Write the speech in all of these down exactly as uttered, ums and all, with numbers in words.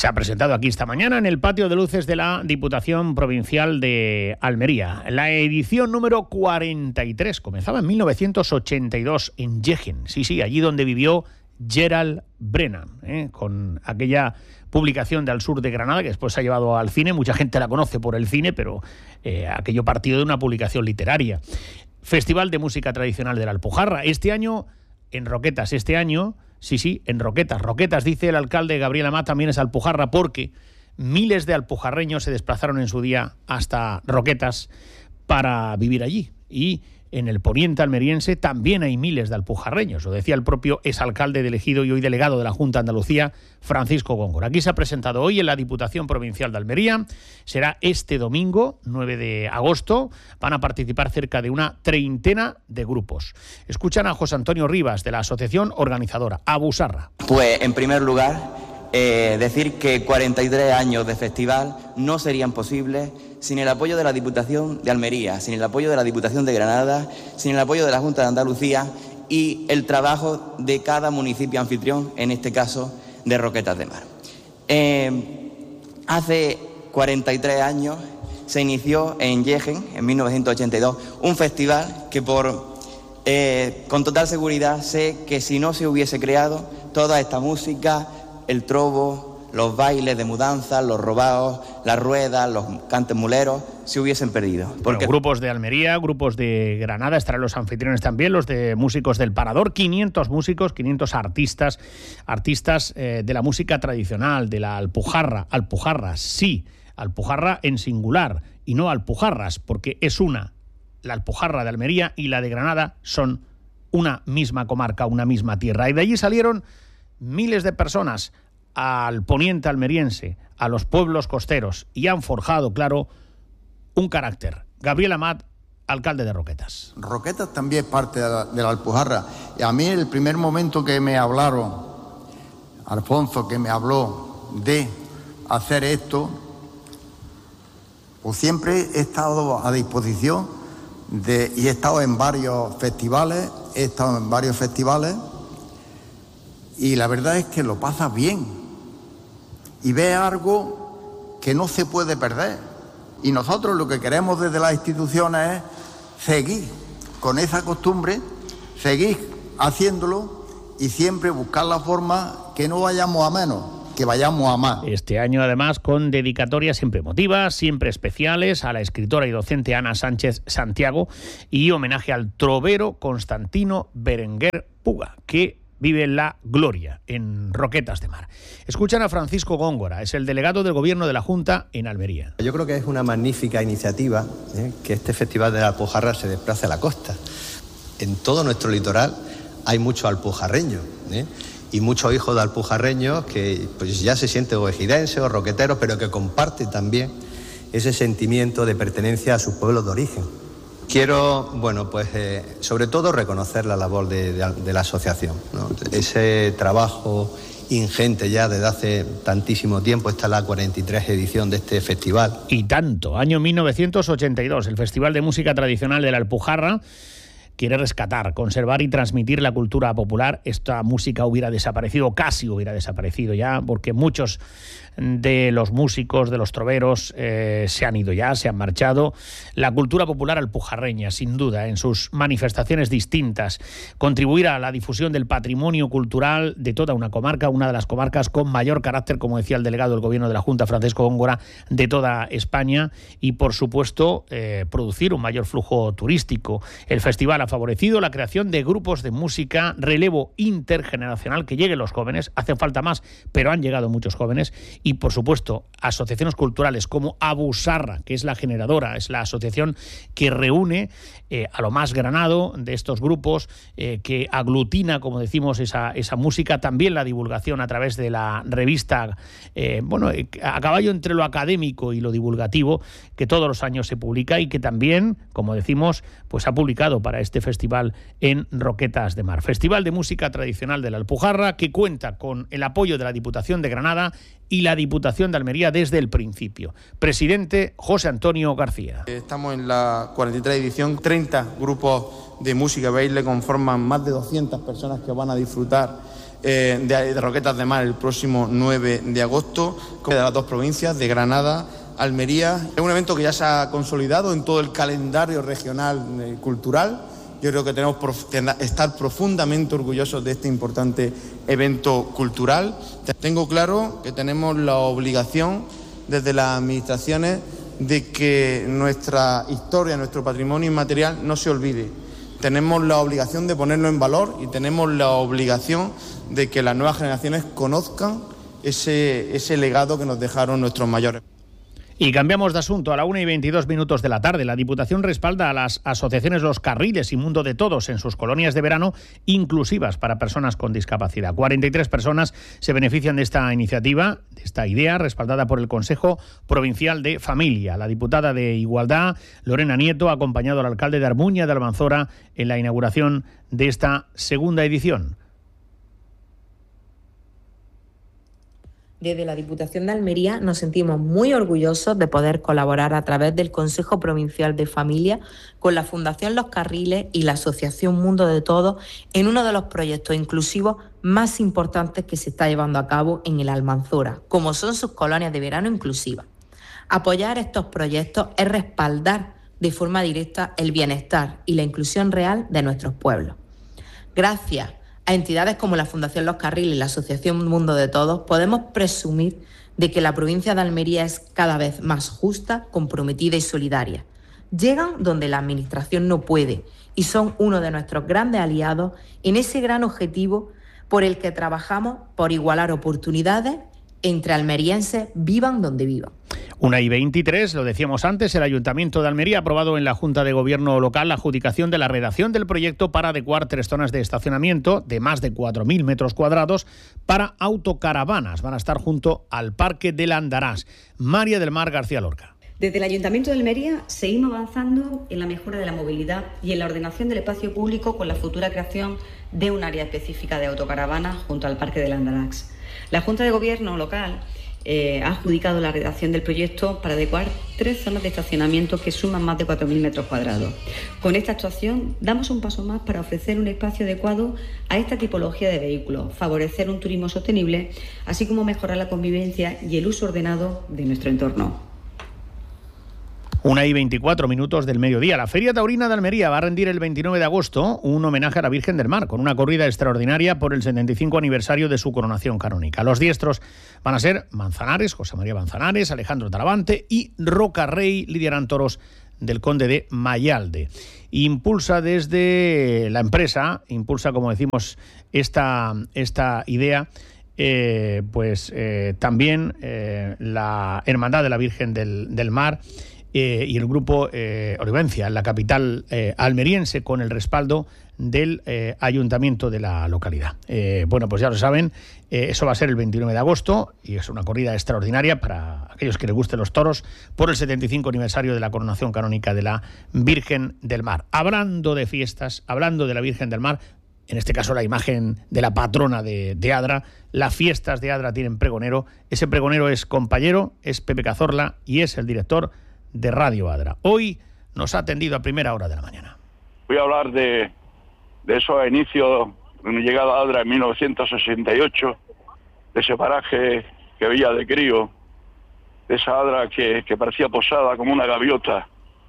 Se ha presentado aquí esta mañana en el patio de luces de la Diputación Provincial de Almería. La edición número cuarenta y tres comenzaba en mil novecientos ochenta y dos en Jaén. Sí, sí, allí donde vivió Gerald Brennan, ¿eh? con aquella publicación de Al Sur de Granada, que después se ha llevado al cine. Mucha gente la conoce por el cine, pero eh, aquello partió de una publicación literaria. Festival de Música Tradicional de la Alpujarra. Este año, en Roquetas, este año, sí, sí, en Roquetas. Roquetas, dice el alcalde Gabriel Amat, también es Alpujarra, porque miles de alpujarreños se desplazaron en su día hasta Roquetas para vivir allí. Y en el poniente almeriense también hay miles de alpujarreños, lo decía el propio exalcalde de Ejido y hoy delegado de la Junta de Andalucía, Francisco Góngora. Aquí se ha presentado hoy en la Diputación Provincial de Almería, será este domingo, nueve de agosto, van a participar cerca de una treintena de grupos. Escuchan a José Antonio Rivas, de la asociación organizadora, Abusarra. Pues, en primer lugar, eh, decir que cuarenta y tres años de festival no serían posibles sin el apoyo de la Diputación de Almería, sin el apoyo de la Diputación de Granada, sin el apoyo de la Junta de Andalucía y el trabajo de cada municipio anfitrión, en este caso de Roquetas de Mar. Eh, hace cuarenta y tres años se inició en Jaén, en mil novecientos ochenta y dos, un festival que por, eh, con total seguridad sé que si no se hubiese creado toda esta música, el trobo, los bailes de mudanza, los robaos, las ruedas, los cantes muleros, se hubiesen perdido. Porque... Bueno, grupos de Almería, grupos de Granada, estarán los anfitriones también, los de músicos del Parador, quinientos músicos, quinientos artistas, artistas eh, de la música tradicional, de la Alpujarra, Alpujarras, sí, Alpujarra en singular, y no Alpujarras, porque es una, la Alpujarra de Almería y la de Granada son una misma comarca, una misma tierra, y de allí salieron miles de personas al poniente almeriense, a los pueblos costeros, y han forjado, claro, un carácter. Gabriel Amat, alcalde de Roquetas. Roquetas también es parte de la, de la Alpujarra. Y a mí el primer momento que me hablaron, Alfonso, que me habló de hacer esto, pues siempre he estado a disposición de, y he estado en varios festivales, he estado en varios festivales, y la verdad es que lo pasas bien. Y ve algo que no se puede perder. Y nosotros lo que queremos desde las instituciones es seguir con esa costumbre, seguir haciéndolo y siempre buscar la forma que no vayamos a menos, que vayamos a más. Este año, además, con dedicatorias siempre emotivas, siempre especiales, a la escritora y docente Ana Sánchez Santiago y homenaje al trovero Constantino Berenguer Puga, que vive la gloria en Roquetas de Mar. Escuchan a Francisco Góngora, es el delegado del Gobierno de la Junta en Almería. Yo creo que es una magnífica iniciativa ¿eh? que este Festival de la Alpujarra se desplace a la costa. En todo nuestro litoral hay muchos alpujarreños ¿eh? y muchos hijos de alpujarreños que pues, ya se sienten o ejidenses o roqueteros, pero que comparten también ese sentimiento de pertenencia a sus pueblos de origen. Quiero, bueno, pues eh, sobre todo reconocer la labor de, de, de la asociación, ¿no? Ese trabajo ingente ya desde hace tantísimo tiempo, esta es la cuarenta y tres edición de este festival. Y tanto, año mil novecientos ochenta y dos, el Festival de Música Tradicional de la Alpujarra quiere rescatar, conservar y transmitir la cultura popular. Esta música hubiera desaparecido, casi hubiera desaparecido ya, porque muchos de los músicos, de los troveros, eh, se han ido ya, se han marchado. La cultura popular alpujarreña, sin duda, en sus manifestaciones distintas, contribuir a la difusión del patrimonio cultural de toda una comarca, una de las comarcas con mayor carácter, como decía el delegado del Gobierno de la Junta, Francisco Góngora, de toda España, y, por supuesto, eh, producir un mayor flujo turístico. El festival ha favorecido la creación de grupos de música, relevo intergeneracional, que lleguen los jóvenes, hacen falta más, pero han llegado muchos jóvenes, y, por supuesto, asociaciones culturales como Abusarra, que es la generadora, es la asociación que reúne eh, a lo más granado de estos grupos, eh, que aglutina, como decimos, esa, esa música, también la divulgación a través de la revista, eh, bueno, a caballo entre lo académico y lo divulgativo, que todos los años se publica y que también, como decimos, pues ha publicado para este festival en Roquetas de Mar. Festival de Música Tradicional de la Alpujarra, que cuenta con el apoyo de la Diputación de Granada y la Diputación de Almería desde el principio. Presidente José Antonio García. Estamos en la cuarenta y tres edición, treinta grupos de música y baile conforman más de doscientas personas que van a disfrutar eh, de, de Roquetas de Mar el próximo nueve de agosto, de las dos provincias, de Granada, Almería. Es un evento que ya se ha consolidado en todo el calendario regional eh, cultural. Yo creo que tenemos que estar profundamente orgullosos de este importante evento cultural. Tengo claro que tenemos la obligación desde las administraciones de que nuestra historia, nuestro patrimonio inmaterial no se olvide. Tenemos la obligación de ponerlo en valor y tenemos la obligación de que las nuevas generaciones conozcan ese, ese legado que nos dejaron nuestros mayores. Y cambiamos de asunto. A la una y veintidós minutos de la tarde, la Diputación respalda a las asociaciones Los Carriles y Mundo de Todos en sus colonias de verano inclusivas para personas con discapacidad. cuarenta y tres personas se benefician de esta iniciativa, de esta idea, respaldada por el Consejo Provincial de Familia. La diputada de Igualdad, Lorena Nieto, ha acompañado al alcalde de Armuña de Almanzora en la inauguración de esta segunda edición. Desde la Diputación de Almería nos sentimos muy orgullosos de poder colaborar a través del Consejo Provincial de Familia con la Fundación Los Carriles y la Asociación Mundo de Todos en uno de los proyectos inclusivos más importantes que se está llevando a cabo en el Almanzora, como son sus colonias de verano inclusivas. Apoyar estos proyectos es respaldar de forma directa el bienestar y la inclusión real de nuestros pueblos. Gracias a entidades como la Fundación Los Carriles y la Asociación Mundo de Todos, podemos presumir de que la provincia de Almería es cada vez más justa, comprometida y solidaria. Llegan donde la Administración no puede y son uno de nuestros grandes aliados en ese gran objetivo por el que trabajamos por igualar oportunidades entre almerienses, vivan donde vivan. Una y veintitrés, lo decíamos antes, el Ayuntamiento de Almería ha aprobado en la Junta de Gobierno local la adjudicación de la redacción del proyecto para adecuar tres zonas de estacionamiento de más de cuatro mil metros cuadrados para autocaravanas. Van a estar junto al Parque del Andarás. María del Mar García Lorca. Desde el Ayuntamiento de Almería seguimos avanzando en la mejora de la movilidad y en la ordenación del espacio público con la futura creación de un área específica de autocaravanas junto al Parque del Andarás. La Junta de Gobierno local eh, ha adjudicado la redacción del proyecto para adecuar tres zonas de estacionamiento que suman más de cuatro mil metros cuadrados. Con esta actuación damos un paso más para ofrecer un espacio adecuado a esta tipología de vehículos, favorecer un turismo sostenible, así como mejorar la convivencia y el uso ordenado de nuestro entorno. Una y veinticuatro minutos del mediodía. La Feria Taurina de Almería va a rendir el veintinueve de agosto un homenaje a la Virgen del Mar, con una corrida extraordinaria por el setenta y cinco aniversario de su coronación canónica. Los diestros van a ser Manzanares, José María Manzanares, Alejandro Talavante y Roca Rey, lidiarán toros del Conde de Mayalde. Impulsa desde la empresa, impulsa, como decimos, esta, esta idea, eh, pues eh, también eh, la Hermandad de la Virgen del, del Mar, Eh, y el grupo eh, Olivencia, en la capital eh, almeriense, con el respaldo del eh, ayuntamiento de la localidad. Eh, bueno, pues ya lo saben, eh, eso va a ser el veintinueve de agosto y es una corrida extraordinaria para aquellos que les gusten los toros por el setenta y cinco aniversario de la coronación canónica de la Virgen del Mar. Hablando de fiestas, hablando de la Virgen del Mar, en este caso la imagen de la patrona de, de Adra, las fiestas de Adra tienen pregonero. Ese pregonero es compañero, es Pepe Cazorla y es el director de Radio Adra. Hoy nos ha atendido a primera hora de la mañana. Voy a hablar de, de esos inicios de mi llegada a Adra en mil novecientos sesenta y ocho, de ese paraje que veía de crío, de esa Adra que, que parecía posada como una gaviota,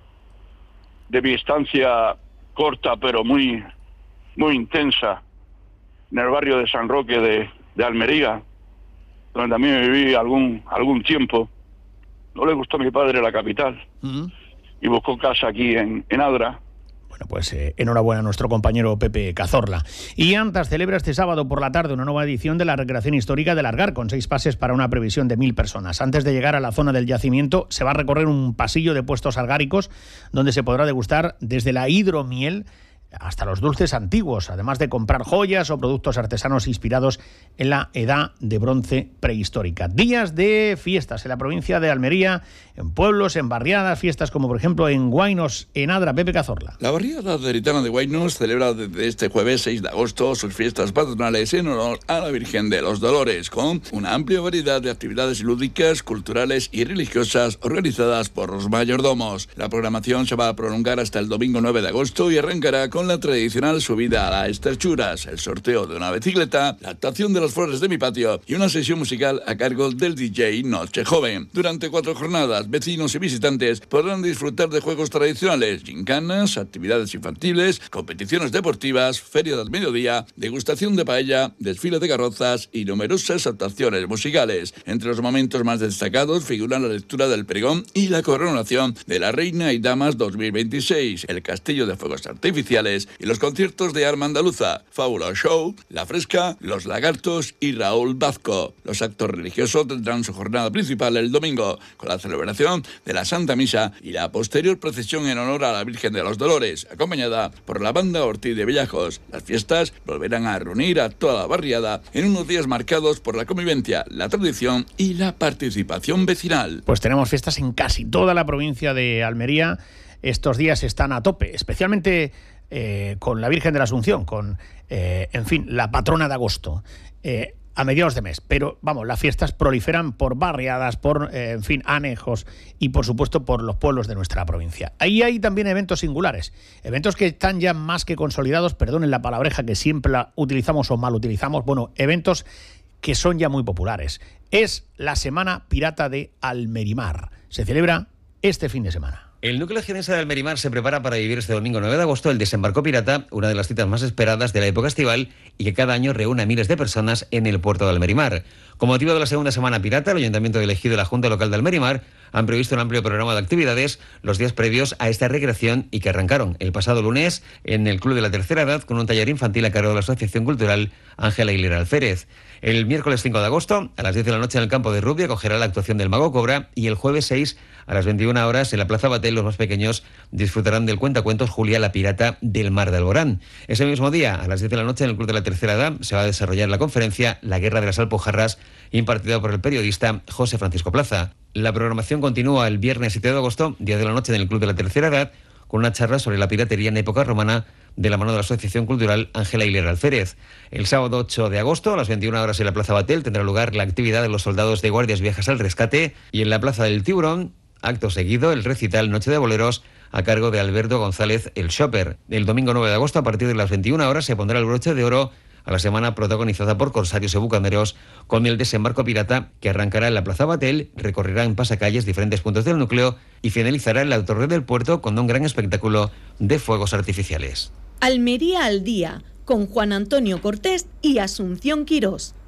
de mi estancia corta pero muy, muy intensa en el barrio de San Roque de, de Almería, donde también viví algún, algún tiempo. No le gustó a mi padre la capital uh-huh. y buscó casa aquí en, en Adra. Bueno, pues eh, enhorabuena a nuestro compañero Pepe Cazorla. Y Antas celebra este sábado por la tarde una nueva edición de la recreación histórica de Largar, con seis pases para una previsión de mil personas. Antes de llegar a la zona del yacimiento, se va a recorrer un pasillo de puestos algáricos donde se podrá degustar desde la hidromiel hasta los dulces antiguos, además de comprar joyas o productos artesanos inspirados en la edad de bronce prehistórica. Días de fiestas en la provincia de Almería, en pueblos, en barriadas, fiestas como por ejemplo en Guainos, en Adra. Pepe Cazorla. La barriada gaditana de Guainos celebra desde este jueves seis de agosto sus fiestas patronales en honor a la Virgen de los Dolores, con una amplia variedad de actividades lúdicas, culturales y religiosas organizadas por los mayordomos. La programación se va a prolongar hasta el domingo nueve de agosto y arrancará con con la tradicional subida a las esterchuras, el sorteo de una bicicleta, la actuación de las flores de mi patio y una sesión musical a cargo del D J Noche Joven. Durante cuatro jornadas, vecinos y visitantes podrán disfrutar de juegos tradicionales, gincanas, actividades infantiles, competiciones deportivas, feria del mediodía, degustación de paella, desfile de carrozas y numerosas actuaciones musicales. Entre los momentos más destacados figuran la lectura del pregón y la coronación de la Reina y Damas dos mil veintiséis, el Castillo de Fuegos Artificiales y los conciertos de Arma Andaluza, Fábula Show, La Fresca, Los Lagartos y Raúl Vazco. Los actos religiosos tendrán su jornada principal el domingo, con la celebración de la Santa Misa y la posterior procesión en honor a la Virgen de los Dolores, acompañada por la banda Ortiz de Villajos. Las fiestas volverán a reunir a toda la barriada en unos días marcados por la convivencia, la tradición y la participación vecinal. Pues tenemos fiestas en casi toda la provincia de Almería. Estos días están a tope, especialmente eh, con la Virgen de la Asunción, con, eh, en fin, la patrona de agosto. Eh, a mediados de mes, pero vamos, las fiestas proliferan por barriadas, por, eh, en fin, anejos y por supuesto por los pueblos de nuestra provincia. Ahí hay también eventos singulares, eventos que están ya más que consolidados, perdonen la palabreja que siempre la utilizamos o mal utilizamos, bueno, eventos que son ya muy populares. Es la Semana Pirata de Almerimar, se celebra este fin de semana. El núcleo jienense de Almerimar se prepara para vivir este domingo nueve de agosto el Desembarco Pirata, una de las citas más esperadas de la época estival y que cada año reúne a miles de personas en el puerto de Almerimar. Con motivo de la segunda Semana Pirata, el Ayuntamiento de Ejido y la Junta Local de Almerimar han previsto un amplio programa de actividades los días previos a esta recreación y que arrancaron el pasado lunes en el Club de la Tercera Edad con un taller infantil a cargo de la Asociación Cultural Ángela Hilera Alférez. El miércoles cinco de agosto, a las diez de la noche en el campo de rugby, acogerá la actuación del Mago Cobra y el jueves seis, a las veintiuna horas, en la Plaza Batel, los más pequeños disfrutarán del cuentacuentos Julia la Pirata del Mar de Alborán. Ese mismo día, a las diez de la noche, en el Club de la Tercera Edad, se va a desarrollar la conferencia La Guerra de las Alpujarras, impartida por el periodista José Francisco Plaza. La programación continúa el viernes siete de agosto, diez de la noche, en el Club de la Tercera Edad, con una charla sobre la piratería en época romana de la mano de la Asociación Cultural Ángela Hilera Alférez. El sábado ocho de agosto, a las veintiuna horas en la Plaza Batel, tendrá lugar la actividad de los soldados de Guardias Viejas al Rescate y en la Plaza del Tiburón, acto seguido, el recital Noche de Boleros a cargo de Alberto González el Shopper. El domingo nueve de agosto, a partir de las veintiuna horas, se pondrá el broche de oro a la semana protagonizada por corsarios y bucaneros con el Desembarco Pirata, que arrancará en la Plaza Batel, recorrerá en pasacalles diferentes puntos del núcleo y finalizará en la Torre del Puerto con un gran espectáculo de fuegos artificiales. Almería al día, con Juan Antonio Cortés y Asunción Quirós.